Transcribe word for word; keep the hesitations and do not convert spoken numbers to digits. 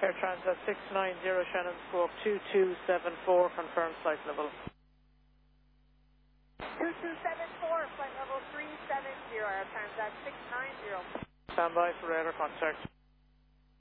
Air Transat six nine zero Shannon Squawk two two seven four, confirmed flight level. two two seven four, flight level three seven zero, Air Transat six nine zero. Stand by for radar contact.